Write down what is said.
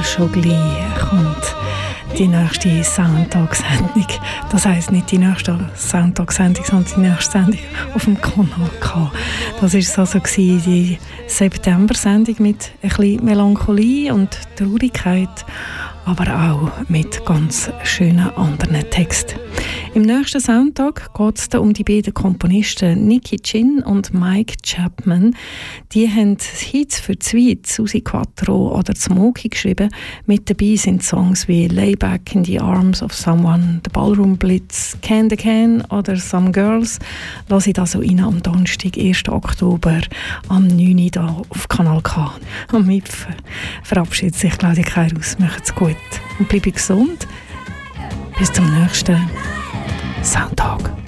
schon gleich kommt die nächste Soundtag-Sendung. Das heisst nicht die nächste Soundtag-Sendung, sondern die nächste Sendung auf dem Kanal K. Das war also die September-Sendung mit ein bisschen Melancholie und Traurigkeit, aber auch mit ganz schönen anderen Texten. Im nächsten Soundtag geht es um die beiden Komponisten Nicky Chinn und Mike Chapman. Die haben Hits für Zweet, Susi Quattro oder Smokey geschrieben. Mit dabei sind Songs wie Lay Back in the Arms of Someone, The Ballroom Blitz, Can the Can oder Some Girls. Lass ich das so rein am Donnerstag, 1. Oktober, am 9. Uhr hier auf Kanal K. Und mit verabschiedet sich Claudia Keirus. Macht's gut und bleibe gesund. Bis zum nächsten Soundtag.